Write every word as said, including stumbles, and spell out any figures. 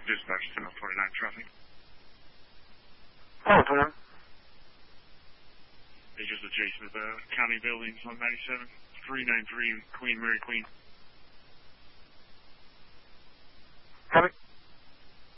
Dispatch ten twenty-nine traffic. Oh, twenty-nine. It's just adjacent to the county buildings on ninety-seven, three ninety-three Queen Mary Queen. Copy.